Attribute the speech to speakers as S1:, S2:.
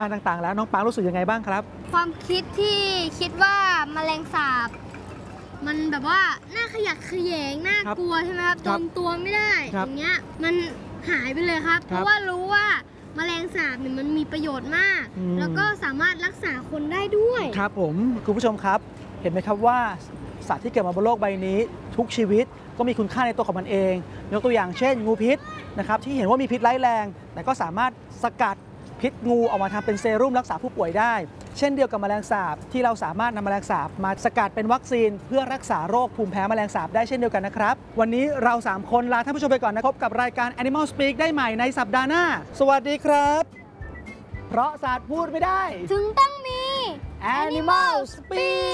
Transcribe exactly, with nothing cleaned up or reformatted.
S1: ต่างๆแล้วน้องปางรู้สึกยังไงบ้างครับ
S2: ความคิดที่คิดว่าแมลงสาบมันแบบว่าน่าขยักเขยงน่ากลัวใช่ไหมครับโดนตัวไม่ได้อย่างเงี้ยมันหายไปเลยครับเพราะว่ารู้ว่าแมลงสาบเนี่ยมันมีประโยชน์มาก แล้วก็สามารถรักษาคนได้ด้วย
S1: ครับผมคุณผู้ชมครับเห็นไหมครับว่าสัตว์ที่เกิดมาบนโลกใบนี้ทุกชีวิตก็มีคุณค่าในตัวของมันเองยกตัวอย่างเช่นงูพิษนะครับที่เห็นว่ามีพิษร้ายแรง แต่ก็สามารถสกัดพิษงูออกมาทำเป็นเซรุ่มรักษาผู้ป่วยได้เช่นเดียวกับแมลงสาบที่เราสามารถนำแมลงสาบมาสกัดเป็นวัคซีนเพื่อรักษาโรคภูมิแพ้แมลงสาบได้เช่นเดียวกันนะครับวันนี้เราสามคนลาท่านผู้ชมไปก่อนนะพบกับรายการ Animal Speak ได้ใหม่ในสัปดาห์หน้าสวัสดีครับเพราะสัตว์พูดไม่ได้
S2: ถึงต้องมี
S1: Animal Speak